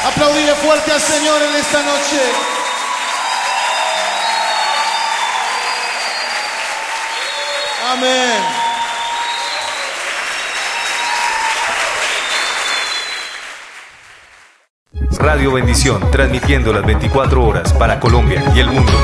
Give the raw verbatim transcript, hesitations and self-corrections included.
Aplaudile fuerte al Señor en esta noche. Amén. Radio Bendición, transmitiendo las veinticuatro horas para Colombia y el mundo.